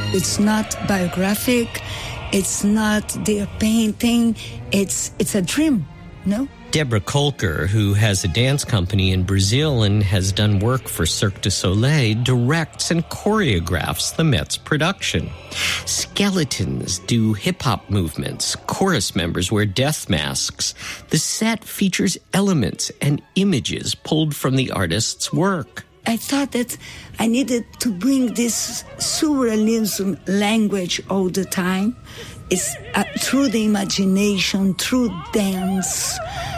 It's not biographic. It's not their painting. It's a dream, no? Deborah Kolker, who has a dance company in Brazil and has done work for Cirque du Soleil, directs and choreographs the Met's production. Skeletons do hip-hop movements. Chorus members wear death masks. The set features elements and images pulled from the artist's work. I thought that I needed to bring this surrealism language all the time. It's through the imagination, through dance,